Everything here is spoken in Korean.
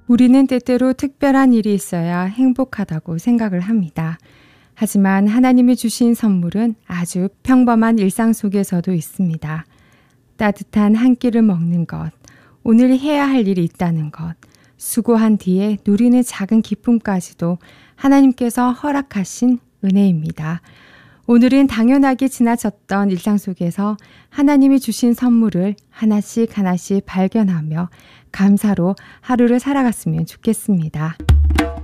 우리는 때때로 특별한 일이 있어야 행복하다고 생각을 합니다. 하지만 하나님이 주신 선물은 아주 평범한 일상 속에서도 있습니다. 따뜻한 한 끼를 먹는 것, 오늘 해야 할 일이 있다는 것, 수고한 뒤에 누리는 작은 기쁨까지도 하나님께서 허락하신 은혜입니다. 오늘은 당연하게 지나쳤던 일상 속에서 하나님이 주신 선물을 하나씩 하나씩 발견하며 감사로 하루를 살아갔으면 좋겠습니다.